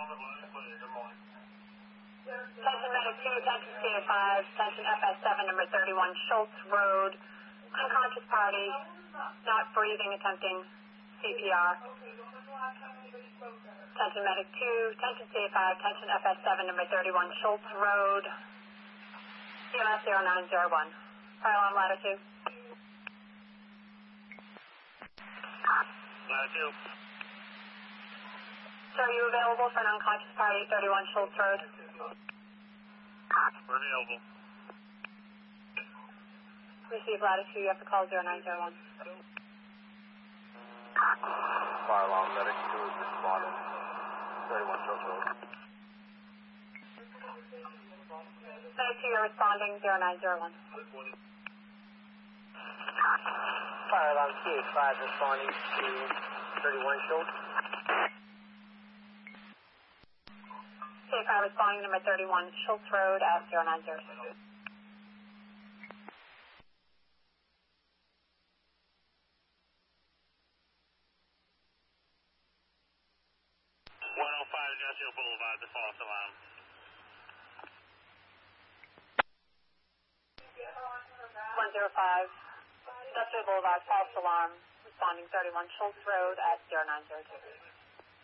Attention Medic 2, attention CA5, attention FS7, number 31, Schultz Road, unconscious party, not breathing, attempting CPR. Attention Medic 2, attention CA5, attention FS7, number 31, Schultz Road, EMS 0901. Fire alarm ladder 2. Ladder 2. Sir, are you available for an unconscious party at 31 Schultz Road? We're available. Receive ladder 2, you have to call 0901. Fire alarm medic 2 is responding. 31 Schultz Road. Medic 2, you're responding 0901. Fire alarm CA5 responding to 31 Schultz. CA5 responding number 31 Schultz Road at 0906. 105 Industrial Boulevard, the false alarm. 105 Industrial Boulevard, false alarm, responding 31 Schultz Road at 0902.